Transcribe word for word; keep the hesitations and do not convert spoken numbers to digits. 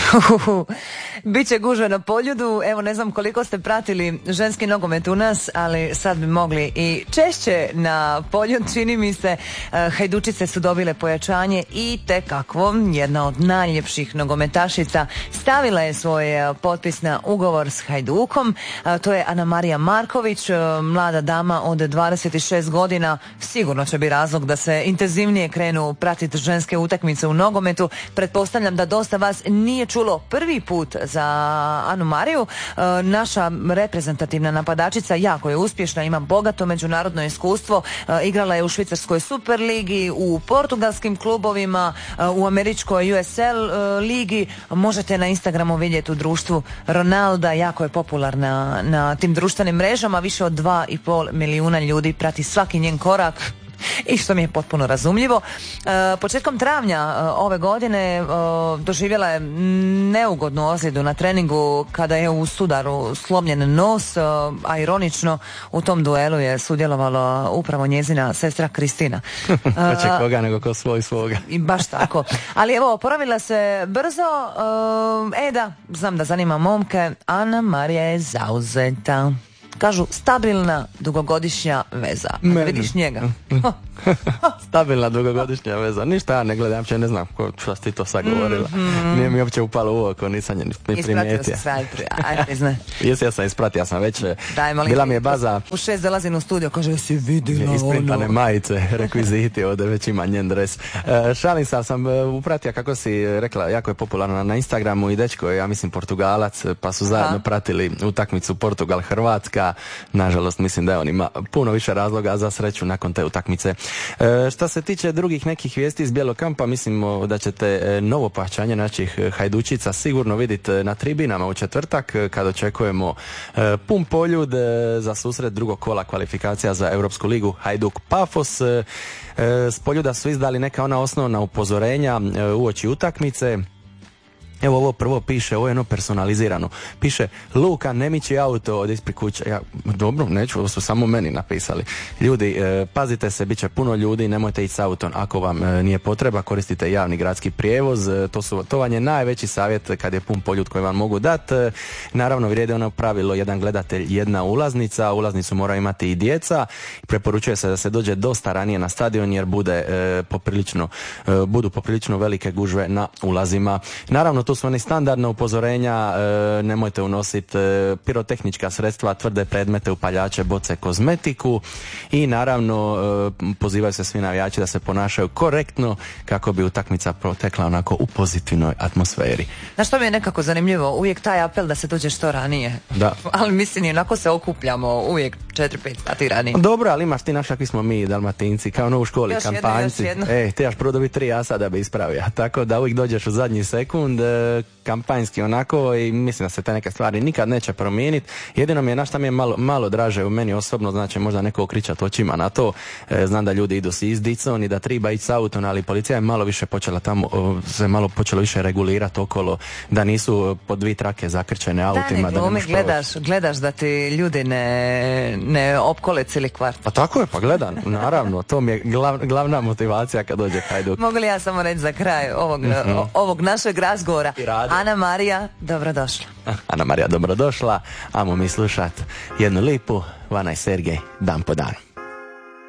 Biće gužve na Poljudu. Evo, ne znam koliko ste pratili ženski nogomet u nas, ali sad bi mogli i češće na Poljud. Čini mi se, Hajdučice su dobile pojačanje i te kakvo. Jedna od najljepših nogometašica stavila je svoj potpis na ugovor s Hajdukom. To je Anamarija Marković, mlada dama od dvadeset šest godina. Sigurno će biti razlog da se intenzivnije krenu pratiti ženske utakmice u nogometu. Pretpostavljam da dosta vas nije čulo prvi put za Anu Mariju. E, naša reprezentativna napadačica jako je uspješna, ima bogato međunarodno iskustvo. E, igrala je u švicarskoj Superligi, u portugalskim klubovima, e, u američkoj U S L e, ligi. Možete na Instagramu vidjeti u društvu Ronalda, jako je popularna na tim društvenim mrežama. Više od dva i pol milijuna ljudi prati svaki njen korak. I što mi je potpuno razumljivo. E, početkom travnja e, ove godine e, doživjela je neugodnu ozljedu na treningu kada je u sudaru slomljen nos, e, a ironično u tom duelu je sudjelovala upravo njezina sestra Kristina. Ko će koga nego ko svoj svoga. I baš tako. Ali evo, oporavila se brzo. E, e da, znam da zanima momke. Ana Marija je zauzeta. Kažu, stabilna dugogodišnja veza. A da vidiš njega. Stabilna dugogodišnja veza. Ništa ja ne gledam, uopće ne znam ko, što si ti to sad govorila. Mm-hmm. Nije mi uopće upalo u oko, nisam je ni primijetio. Ispratio se sve, ajde priznaj. Jesi, ja sam ispratio, ja sam već, Daj, bila mi je baza... U šest dolazim u studio, kaže, jesi vidjela ono. Isprintane majice, rekviziti, ovdje već ima njen dres. Uh, šalim sam, sam upratio, kako si rekla, jako je popularno na Instagramu i dečko je, ja mislim, Portugalac, pa su zajedno Aha. pratili utakmicu Portugal-Hrvatska. Nažalost, mislim da je on ima puno više razloga za sreću nakon te utakmice. E, šta se tiče drugih nekih vijesti iz Bijelog kampa, mislimo da ćete novo pojačanje naših Hajdučica sigurno vidjeti na tribinama u četvrtak, kad očekujemo e, pun Poljud e, za susret drugog kola kvalifikacija za Europsku ligu Hajduk Pafos. E, s Poljuda su izdali neka ona osnovna upozorenja e, uoči utakmice. Evo ovo prvo piše, ovo je jedno personalizirano. Piše, Luka, ne miči auto od ispred kuće. Ja, dobro, neću, ovo su samo meni napisali. Ljudi, e, pazite se, bit će puno ljudi, nemojte ići s autom ako vam e, nije potreba, koristite javni gradski prijevoz. E, to, su, to vam je najveći savjet kad je pun Poljud koji vam mogu dati. E, naravno, vrijede ono pravilo, jedan gledatelj, jedna ulaznica. Ulaznicu moraju imati i djeca. Preporučuje se da se dođe dosta ranije na stadion jer bude e, poprilično, e, budu poprilično velike gužve na ulazima. Naravno, to su one standardne upozorenja, e, nemojte unositi e, pirotehnička sredstva, tvrde predmete, upaljače, boce, kozmetiku i naravno e, pozivaju se svi navijači da se ponašaju korektno kako bi utakmica protekla onako u pozitivnoj atmosferi. Znaš što mi je nekako zanimljivo? Uvijek taj apel da se dođe što ranije. Da. Ali mislim, onako se okupljamo uvijek četiri pet sati ranije. Dobro, ali imaš ti naš kakvi smo mi Dalmatinci, kao ono u školi, još kampanjci. Jedno, e, ti jaš prvo dobiti tri asa da bi ispravio. Tako da uvijek dođeš u zadnji sekund, kampanjski onako i mislim da se te neke stvari nikad neće promijeniti. Jedino mi je, na šta mi je malo, malo draže u meni osobno, znači možda neko okričat očima na to. E, znam da ljudi idu si izdicom i da treba ići s autom, ali policija je malo više počela tamo, se malo počelo više regulirati okolo, da nisu po dvi trake zakrčene autima. Da, ne, da gledaš, gledaš da ti ljudi ne, ne opkole cijeli kvart. Pa tako je, pa gledam, naravno, to mi je glav, glavna motivacija kad dođe Hajduk. Mogu li ja samo reći za kraj ovog, mm-hmm. ovog našeg razgovora? Ana Marija, dobrodošla. Ana Marija, dobrodošla. Amo mi slušat jednu lipu, Vana i Sergej, dan po dan.